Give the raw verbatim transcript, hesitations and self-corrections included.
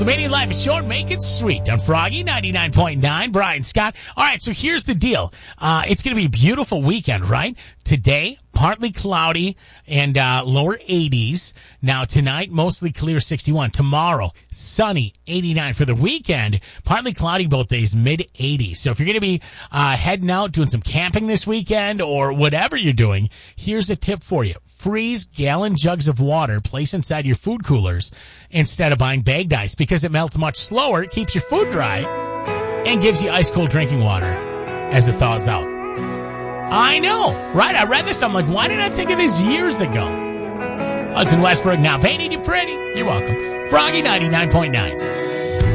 The Mania Life is short. Make it sweet on Froggy ninety-nine point nine. Brian Scott. All right, so here's the deal. Uh, it's going to be a beautiful weekend, right? Today, partly cloudy and uh, lower eighties. Now, tonight, mostly clear sixty-one. Tomorrow, sunny eighty-nine. For the weekend, partly cloudy both days, mid eighties. So if you're going to be uh, heading out, doing some camping this weekend or whatever you're doing, here's a tip for you. Freeze gallon jugs of water, place inside your food coolers instead of buying bagged ice because it melts much slower, it keeps your food dry, and gives you ice-cold drinking water as it thaws out. I know, right? I read this. I'm like, why did I think of this years ago? Hudson Westbrook now painting you pretty. You're welcome. Froggy ninety-nine point nine.